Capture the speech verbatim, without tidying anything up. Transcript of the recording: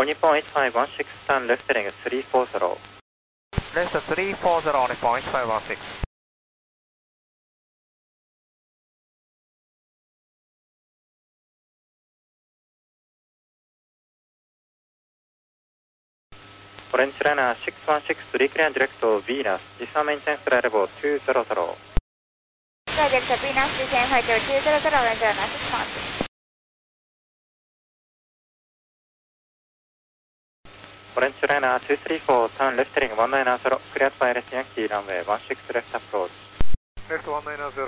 All Nippon eight five one six, turn left heading three four zero. Left three four zero, Nippon eight five one six. Orange Liner six one six, reclaim direct to Venus, disarm maintenance flight level two zero zero. Direct to Venus, disarm flight level two zero zero, Orange Liner six one six. Orange Liner two three four, turn left heading one nine zero, cleared by Yankee runway one six left approach. Left one nine zero.